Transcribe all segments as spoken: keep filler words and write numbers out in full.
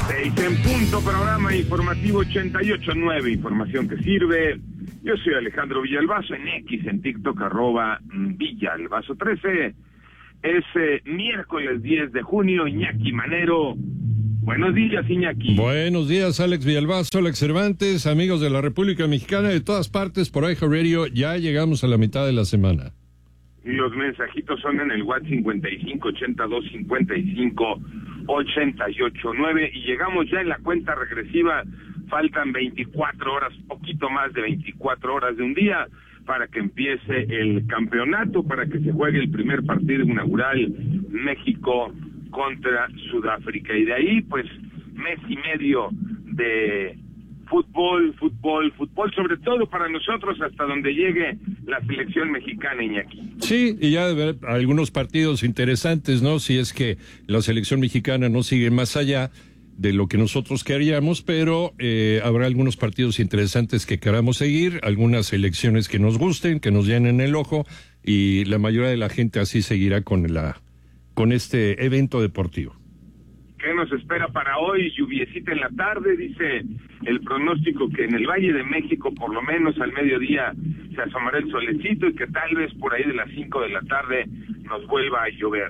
Seis en punto, programa informativo ochenta y ocho punto nueve, información que sirve. Yo soy Alejandro Villalbazo, en X, en TikTok, arroba Villalbazo trece. Es eh, miércoles diez de junio, Iñaki Manero. Buenos días, Iñaki. Buenos días, Alex Villalbazo, Alex Cervantes, amigos de la República Mexicana, de todas partes, por iHeartRadio. Ya llegamos a la mitad de la semana. Los mensajitos son en el WhatsApp cincuenta y cinco ochenta y dos cincuenta y cinco ochenta y ocho nueve y llegamos ya en la cuenta regresiva. Faltan veinticuatro horas, poquito más de veinticuatro horas de un día para que empiece el campeonato, para que se juegue el primer partido inaugural, México contra Sudáfrica. Y de ahí, pues, mes y medio de fútbol, fútbol, fútbol, sobre todo para nosotros hasta donde llegue la selección mexicana, Iñaki. Sí, y ya de ver algunos partidos interesantes, ¿no? Si es que la selección mexicana no sigue más allá de lo que nosotros queríamos, pero eh, habrá algunos partidos interesantes que queramos seguir, algunas selecciones que nos gusten, que nos llenen el ojo, y la mayoría de la gente así seguirá con la con este evento deportivo. ¿Qué nos espera para hoy? Lluviecita en la tarde, dice el pronóstico que en el Valle de México, por lo menos al mediodía, se asomará el solecito y que tal vez por ahí de las cinco de la tarde nos vuelva a llover.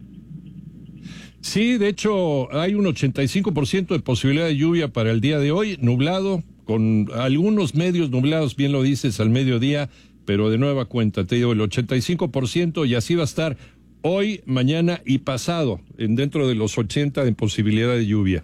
Sí, de hecho, hay un ochenta y cinco por ciento de posibilidad de lluvia para el día de hoy, nublado, con algunos medios nublados, bien lo dices, al mediodía, pero de nueva cuenta, te digo, el ochenta y cinco por ciento, y así va a estar hoy, mañana y pasado, en dentro de los ochenta de posibilidad de lluvia.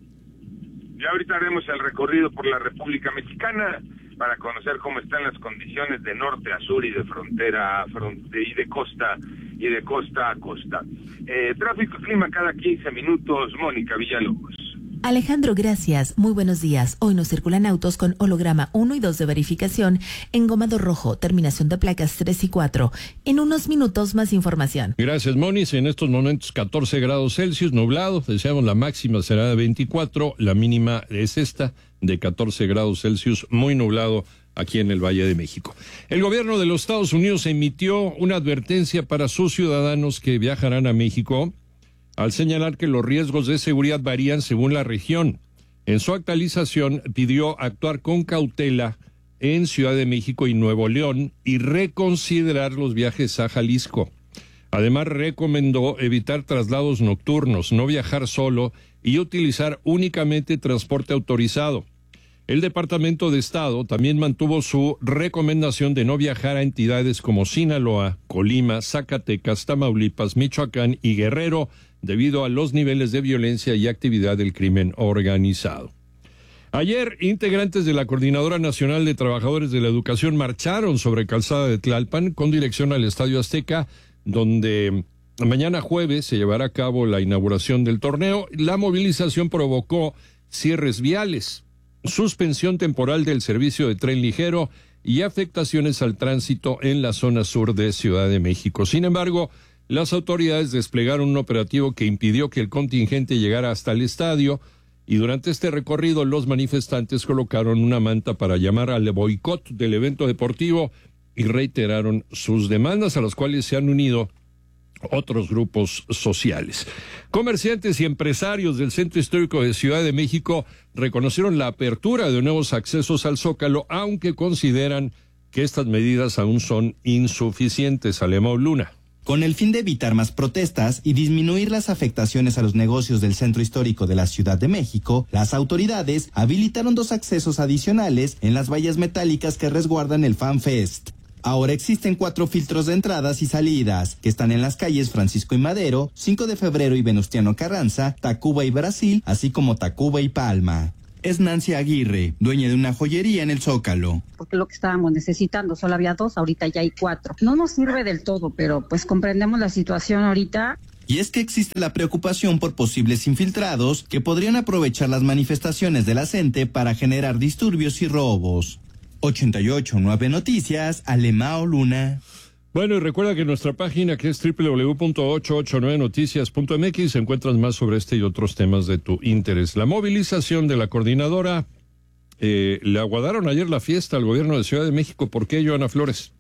Ya ahorita haremos el recorrido por la República Mexicana para conocer cómo están las condiciones de norte a sur y de frontera a fronte, y de costa y de costa a costa. Eh, tráfico y clima cada quince minutos, Mónica Villalobos. Alejandro, gracias. Muy buenos días. Hoy nos circulan autos con holograma uno y dos de verificación, engomado rojo, terminación de placas tres y cuatro. En unos minutos más información. Gracias, Monis. En estos momentos catorce grados Celsius, nublado. Deseamos la máxima será de veinticuatro, la mínima es esta, de catorce grados Celsius, muy nublado aquí en el Valle de México. El gobierno de los Estados Unidos emitió una advertencia para sus ciudadanos que viajarán a México, al señalar que los riesgos de seguridad varían según la región. En su actualización pidió actuar con cautela en Ciudad de México y Nuevo León y reconsiderar los viajes a Jalisco. Además, recomendó evitar traslados nocturnos, no viajar solo y utilizar únicamente transporte autorizado. El Departamento de Estado también mantuvo su recomendación de no viajar a entidades como Sinaloa, Colima, Zacatecas, Tamaulipas, Michoacán y Guerrero, debido a los niveles de violencia y actividad del crimen organizado. Ayer, integrantes de la Coordinadora Nacional de Trabajadores de la Educación marcharon sobre Calzada de Tlalpan con dirección al Estadio Azteca, donde mañana jueves se llevará a cabo la inauguración del torneo. La movilización provocó cierres viales, suspensión temporal del servicio de tren ligero y afectaciones al tránsito en la zona sur de Ciudad de México. Sin embargo, las autoridades desplegaron un operativo que impidió que el contingente llegara hasta el estadio, y durante este recorrido los manifestantes colocaron una manta para llamar al boicot del evento deportivo y reiteraron sus demandas, a las cuales se han unido otros grupos sociales. Comerciantes y empresarios del Centro Histórico de Ciudad de México reconocieron la apertura de nuevos accesos al Zócalo, aunque consideran que estas medidas aún son insuficientes. Alemão Luna. Con el fin de evitar más protestas y disminuir las afectaciones a los negocios del Centro Histórico de la Ciudad de México, las autoridades habilitaron dos accesos adicionales en las vallas metálicas que resguardan el FanFest. Ahora existen cuatro filtros de entradas y salidas, que están en las calles Francisco y Madero, cinco de febrero y Venustiano Carranza, Tacuba y Brasil, así como Tacuba y Palma. Es Nancy Aguirre, dueña de una joyería en el Zócalo. Porque lo que estábamos necesitando, solo había dos, ahorita ya hay cuatro. No nos sirve del todo, pero pues comprendemos la situación ahorita. Y es que existe la preocupación por posibles infiltrados que podrían aprovechar las manifestaciones de la gente para generar disturbios y robos. ochenta y ocho punto nueve Noticias, Alemão Luna. Bueno, y recuerda que en nuestra página, que es doble u doble u doble u punto ochocientos ochenta y nueve noticias punto m x, encuentras más sobre este y otros temas de tu interés. La movilización de la coordinadora, eh, le aguardaron ayer la fiesta al gobierno de Ciudad de México. ¿Por qué, Joana Flores?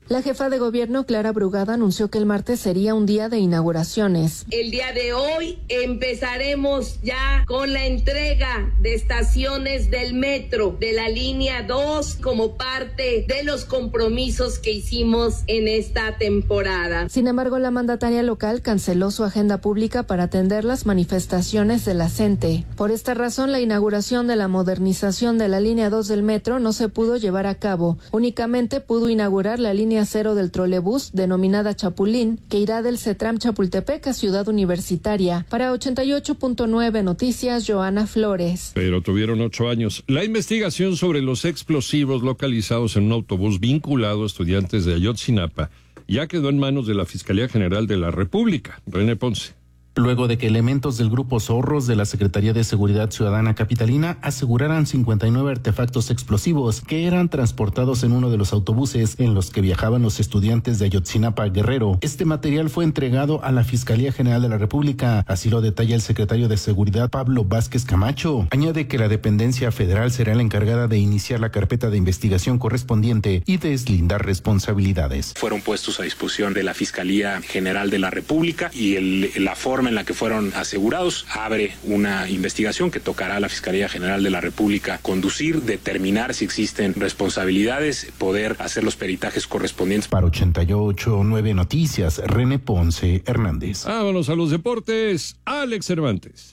La jefa de gobierno, Clara Brugada, anunció que el martes sería un día de inauguraciones. El día de hoy empezaremos ya con la entrega de estaciones del metro de la línea dos como parte de los compromisos que hicimos en esta temporada. Sin embargo, la mandataria local canceló su agenda pública para atender las manifestaciones de la CENTE. Por esta razón, la inauguración de la modernización de la línea dos del metro no se pudo llevar a cabo. Únicamente pudo inaugurar la línea cero del trolebús, denominada Chapulín, que irá del CETRAM Chapultepec a Ciudad Universitaria. Para ochenta y ocho punto nueve Noticias, Joana Flores. Pero tuvieron ocho años. La investigación sobre los explosivos localizados en un autobús vinculado a estudiantes de Ayotzinapa ya quedó en manos de la Fiscalía General de la República. René Ponce. Luego de que elementos del Grupo Zorros de la Secretaría de Seguridad Ciudadana Capitalina aseguraran cincuenta y nueve artefactos explosivos que eran transportados en uno de los autobuses en los que viajaban los estudiantes de Ayotzinapa, Guerrero. Este material fue entregado a la Fiscalía General de la República, así lo detalla el secretario de Seguridad, Pablo Vázquez Camacho. Añade que la dependencia federal será la encargada de iniciar la carpeta de investigación correspondiente y deslindar responsabilidades. Fueron puestos a disposición de la Fiscalía General de la República y el, la forma en la que fueron asegurados abre una investigación que tocará a la Fiscalía General de la República conducir, determinar si existen responsabilidades, poder hacer los peritajes correspondientes. Para ochenta y ocho punto nueve Noticias, René Ponce Hernández. Vámonos a los deportes, Alex Cervantes.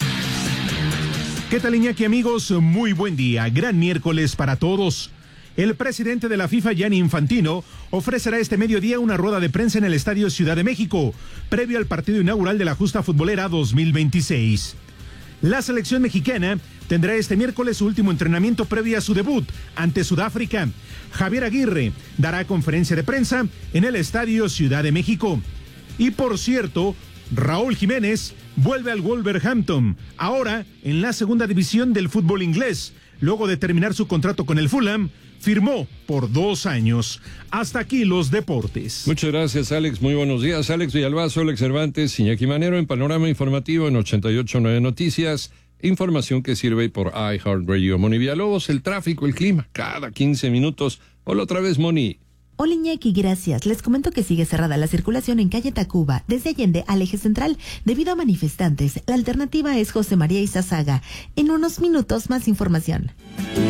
¿Qué tal, Iñaki, amigos? Muy buen día, gran miércoles para todos. El presidente de la FIFA, Gianni Infantino, ofrecerá este mediodía una rueda de prensa en el Estadio Ciudad de México, previo al partido inaugural de la Justa Futbolera dos mil veintiséis. La selección mexicana tendrá este miércoles su último entrenamiento previo a su debut ante Sudáfrica. Javier Aguirre dará conferencia de prensa en el Estadio Ciudad de México. Y por cierto, Raúl Jiménez vuelve al Wolverhampton, ahora en la segunda división del fútbol inglés. Luego de terminar su contrato con el Fulham, firmó por dos años. Hasta aquí los deportes. Muchas gracias, Alex. Muy buenos días. Alex Villalbazo, Alex Cervantes, Iñaki Manero en Panorama Informativo en ochenta y ocho punto nueve Noticias. Información que sirve por iHeartRadio. Moni Villalobos, el tráfico, el clima, cada quince minutos. Hola otra vez, Moni. Hola, Iñaki, gracias. Les comento que sigue cerrada la circulación en calle Tacuba, desde Allende al eje central, debido a manifestantes. La alternativa es José María Izazaga. En unos minutos, más información.